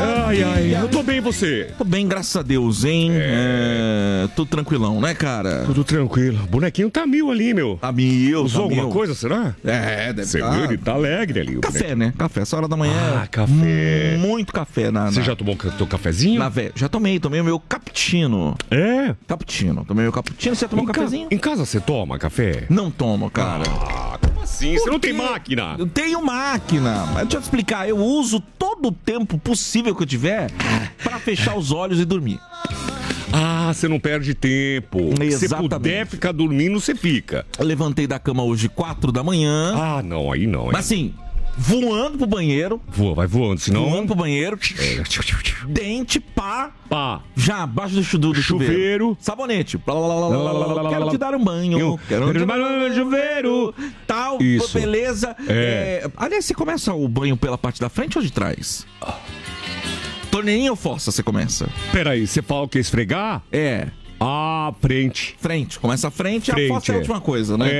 Ai, eu tô bem, e você? Tô bem, graças a Deus, hein? Tudo tranquilão, né, cara? Tudo tranquilo. O bonequinho tá mil ali, meu. Tá mil, Usou tá alguma mil. coisa, será? Deve Você tá. viu? Ele tá alegre ali. O Café, bonequinho. né? Café, essa hora da manhã. Ah, café. Muito café Você já tomou teu cafezinho? Já tomei o meu cappuccino. É? Cappuccino. Tomei meu cappuccino, você tomou um cafezinho? Em casa você toma café? Não tomo, cara. Como assim? Você não tem máquina? Eu tenho máquina. Mas deixa eu te explicar, eu uso todo o tempo possível que eu tiver pra fechar os olhos e dormir. Ah, você não perde tempo. Exatamente. Se puder ficar dormindo, você fica. Eu levantei da cama hoje 4 da manhã. Ah, não, aí não. Hein? Mas assim, voando pro banheiro. Vai voando, senão... Voando pro banheiro. Dente, pá. Já abaixo do chuveiro. Sabonete. Quero te dar um banho. Quero te dar um banho no chuveiro. Tal, Isso. beleza. Aliás, você começa o banho pela parte da frente ou de trás? Torneirinha ou fossa você começa? Peraí, você fala o que? Esfregar? Ah, frente. Frente. Começa a frente, a fossa é a última coisa, né?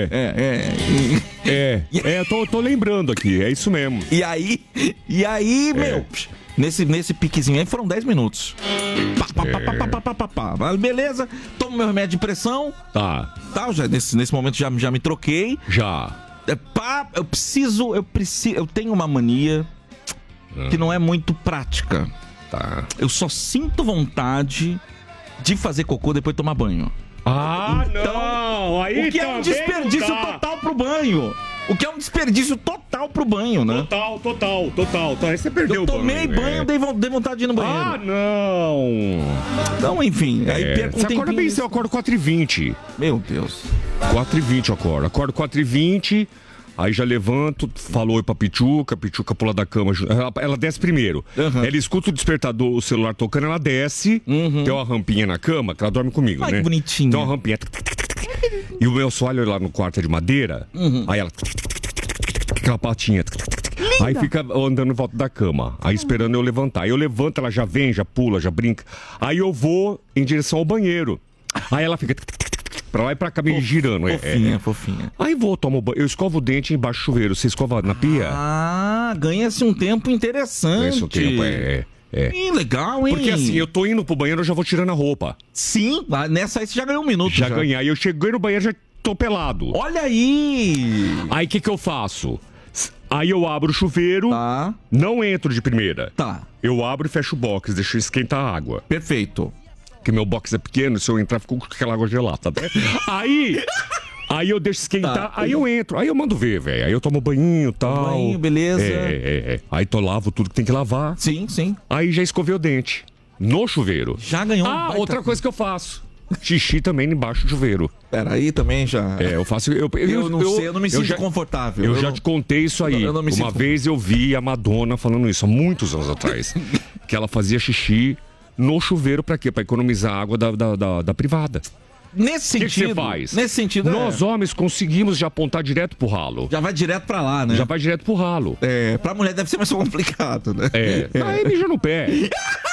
Tô lembrando aqui, é isso mesmo. E aí, meu... Nesse piquezinho aí foram 10 minutos. Beleza, tomo meu remédio de pressão. Tá. Já, nesse momento já me troquei. Eu tenho uma mania que não é muito prática. Tá. Eu só sinto vontade de fazer cocô depois de tomar banho. Não! Aí o que é um desperdício total pro banho. Né? Total. Aí você perdeu o banho. Eu tomei banho, dei vontade de ir no banheiro. Ah, não! Então, enfim, aí perco um Você acorda bem, eu acordo 4h20. Meu Deus. 4h20 eu acordo. Acordo 4h20, aí já levanto, falo oi pra Pichuca pula da cama. Ela desce primeiro. Ela escuta o despertador, o celular tocando, ela desce. Tem uma rampinha na cama, que ela dorme comigo, né? Que bonitinha. Tem uma rampinha. E o meu soalho lá no quarto é de madeira. Aí ela... Aquela patinha. Aí fica andando em volta da cama. Aí esperando eu levantar. Aí eu levanto, ela já vem, já pula, já brinca. Aí eu vou em direção ao banheiro. Aí ela fica... pra lá e pra cá, me girando. Fofinha. Aí vou, tomo banho. Eu escovo o dente embaixo do chuveiro. Você escova na pia? Ganha-se um tempo interessante. Ganha-se um tempo, legal, hein? Porque assim, eu tô indo pro banheiro, eu já vou tirando a roupa. Sim, nessa aí você já ganhou um minuto. Já ganhei. Aí eu cheguei no banheiro, já tô pelado. Olha aí! Aí o que eu faço? Aí eu abro o chuveiro, não entro de primeira. Eu abro e fecho o box, deixo esquentar a água. Perfeito. Porque meu box é pequeno, se eu entrar, fico com aquela água gelada, né? Aí eu deixo esquentar, aí eu entro, aí eu mando ver, velho. Aí eu tomo banho e tal. Banho, beleza. Aí lavo tudo que tem que lavar. Sim. Aí já escovei o dente. No chuveiro. Já ganhou outra coisa que eu faço. Xixi também embaixo do chuveiro. Peraí, também já... eu faço... Eu não me sinto confortável. Eu já te contei isso aí. Uma vez eu vi a Madonna falando isso, há muitos anos atrás. Que ela fazia xixi no chuveiro pra quê? Pra economizar a água da privada. Nesse sentido... O que você faz? Nesse sentido, nós homens conseguimos já apontar direto pro ralo. Já vai direto pra lá, né? Já vai direto pro ralo. Pra mulher deve ser mais complicado, né? Aí mija no pé.